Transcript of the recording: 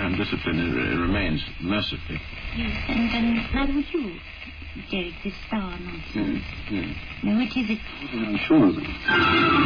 undisciplined it remains, mercifully. Yes, and neither would you, Derek, this sour nonsense. Yes. Now, which is it? I'm sure of it.